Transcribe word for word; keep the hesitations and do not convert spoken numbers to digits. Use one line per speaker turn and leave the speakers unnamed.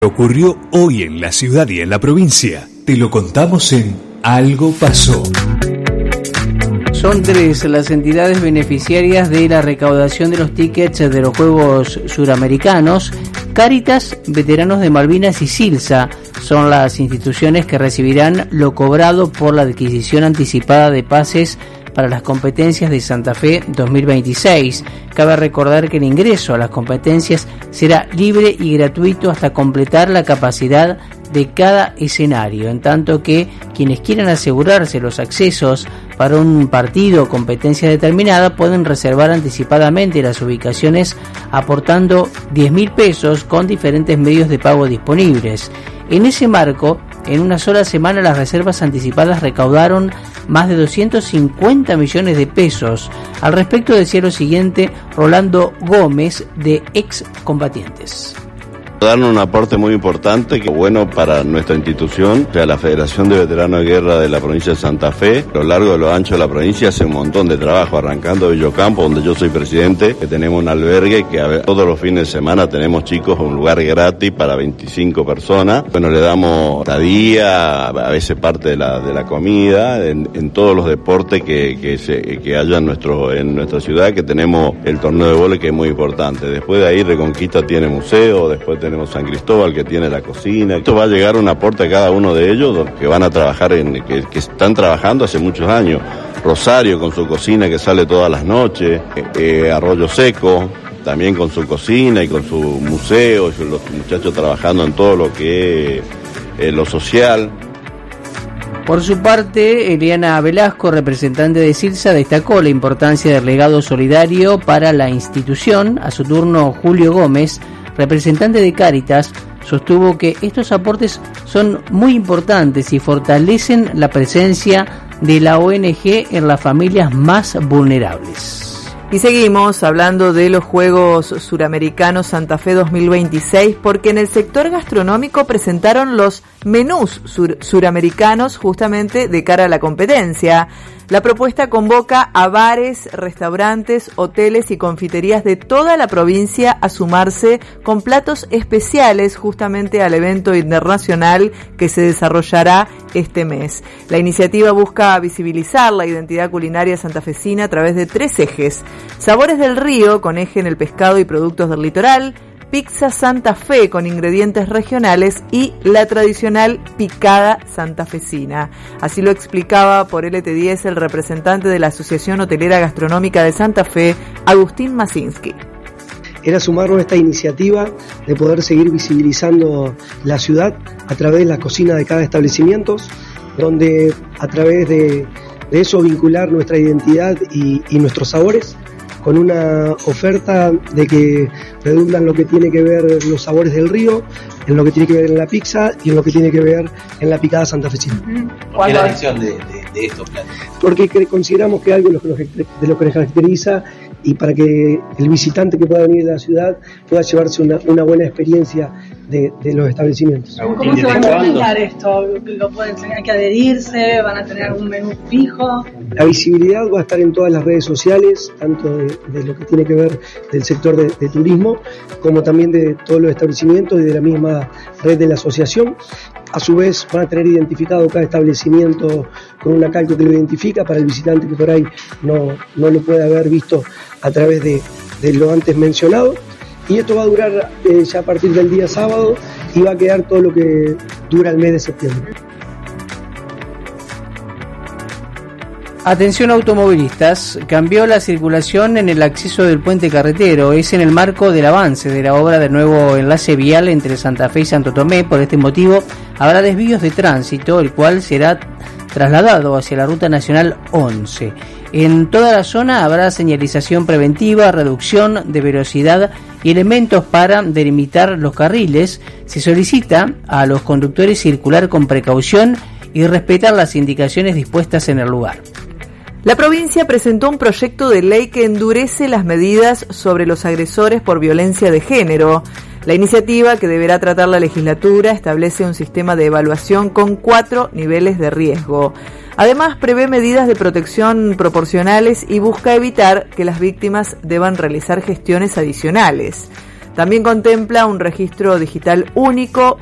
Ocurrió hoy en la ciudad y en la provincia. Te lo contamos en Algo Pasó.
Son tres las entidades beneficiarias de la recaudación de los tickets de los Juegos Suramericanos. Cáritas, Veteranos de Malvinas y Silsa son las instituciones que recibirán lo cobrado por la adquisición anticipada de pases para las competencias de Santa Fe dos mil veintiséis. Cabe recordar que el ingreso a las competencias será libre y gratuito hasta completar la capacidad de cada escenario, en tanto que quienes quieran asegurarse los accesos para un partido o competencia determinada pueden reservar anticipadamente las ubicaciones aportando diez mil pesos con diferentes medios de pago disponibles. En ese marco, en una sola semana las reservas anticipadas recaudaron más de doscientos cincuenta millones de pesos. Al respecto decía lo siguiente Rolando Gómez de Excombatientes.
Dan un aporte muy importante, que es bueno para nuestra institución, o sea, la Federación de Veteranos de Guerra de la provincia de Santa Fe. A lo largo de lo ancho de la provincia hace un montón de trabajo, arrancando de Villocampo, donde yo soy presidente, que tenemos un albergue que a ver, todos los fines de semana tenemos chicos un lugar gratis para veinticinco personas. Bueno, le damos estadía, a veces parte de la de la comida, en, en todos los deportes que que, se, que haya en, nuestro, en nuestra ciudad, que tenemos el torneo de vóley, que es muy importante. Después de ahí Reconquista tiene museo, después tenemos Tenemos San Cristóbal, que tiene la cocina. Esto va a llegar un aporte a cada uno de ellos que van a trabajar, en que, que están trabajando hace muchos años. Rosario con su cocina que sale todas las noches, eh, Arroyo Seco también con su cocina y con su museo, y los muchachos trabajando en todo lo que es eh, lo social.
Por su parte, Eliana Velasco, representante de Silsa, destacó la importancia del legado solidario para la institución. A su turno, Julio Gómez, representante de Cáritas, sostuvo que estos aportes son muy importantes y fortalecen la presencia de la O N G en las familias más vulnerables.
Y seguimos hablando de los Juegos Suramericanos Santa Fe dos mil veintiséis, porque en el sector gastronómico presentaron los menús sur- suramericanos justamente de cara a la competencia. La propuesta convoca a bares, restaurantes, hoteles y confiterías de toda la provincia a sumarse con platos especiales justamente al evento internacional que se desarrollará este mes. La iniciativa busca visibilizar la identidad culinaria santafesina a través de tres ejes: Sabores del Río, con eje en el pescado y productos del litoral; Pizza Santa Fe, con ingredientes regionales; y la tradicional picada santafesina. Así lo explicaba por L T diez el representante de la Asociación Hotelera Gastronómica de Santa Fe, Agustín Masinski.
Era sumarnos a esta iniciativa de poder seguir visibilizando la ciudad a través de la cocina de cada establecimiento, donde a través de, de eso vincular nuestra identidad y, y nuestros sabores, con una oferta de que redundan lo que tiene que ver los sabores del río, en lo que tiene que ver en la pizza y en lo que tiene que ver en la picada santafesina.
¿Por qué la elección de, de, de estos platos?
Porque consideramos que algo de lo que nos, de lo que nos caracteriza, y para que el visitante que pueda venir de la ciudad pueda llevarse una, una buena experiencia de, de los establecimientos.
¿Cómo se va a implementar esto? ¿Lo pueden tener que adherirse? ¿Van a tener algún menú fijo?
La visibilidad va a estar en todas las redes sociales, tanto de, de lo que tiene que ver del sector de, de turismo, como también de todos los establecimientos y de la misma red de la asociación. A su vez van a tener identificado cada establecimiento con una calco que lo identifica para el visitante que por ahí no, no lo puede haber visto a través de, de lo antes mencionado. Y esto va a durar eh, ya a partir del día sábado y va a quedar todo lo que dura el mes de septiembre.
Atención automovilistas, cambió la circulación en el acceso del puente carretero. Es en el marco del avance de la obra del nuevo enlace vial entre Santa Fe y Santo Tomé. Por este motivo habrá desvíos de tránsito, el cual será trasladado hacia la Ruta Nacional once. En toda la zona habrá señalización preventiva, reducción de velocidad y elementos para delimitar los carriles. Se solicita a los conductores circular con precaución y respetar las indicaciones dispuestas en el lugar.
La provincia presentó un proyecto de ley que endurece las medidas sobre los agresores por violencia de género. La iniciativa, que deberá tratar la legislatura, establece un sistema de evaluación con cuatro niveles de riesgo. Además, prevé medidas de protección proporcionales y busca evitar que las víctimas deban realizar gestiones adicionales. También contempla un registro digital único